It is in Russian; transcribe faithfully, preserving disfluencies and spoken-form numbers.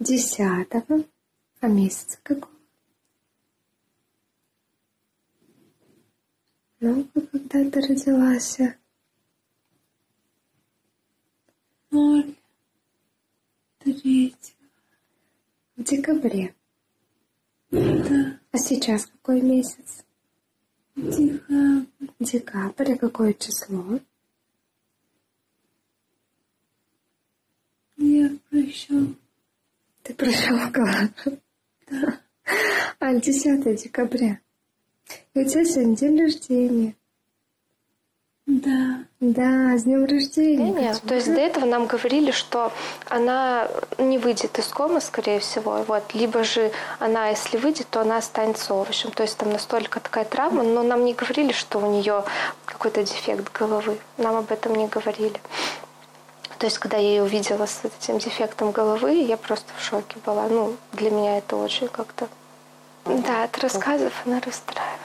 Десятого. А месяца какого? Ну-ка, когда ты родилась? Ноль. Третьего. В декабре. Да. А сейчас какой месяц? Декабрь. Декабрь. А какое число? Я прощал. Ты прощелкала? Да. А, десятого декабря. И у тебя сегодня день рождения. Да. Да, с днем рождения. Нет, то есть до этого нам говорили, что она не выйдет из комы, скорее всего. Вот. Либо же она, если выйдет, то она останется овощем. То есть там настолько такая травма, но нам не говорили, что у нее какой-то дефект головы. Нам об этом не говорили. То есть, когда я ее увидела с этим дефектом головы, я просто в шоке была. Ну, для меня это очень как-то... Да, от рассказов она расстраивается.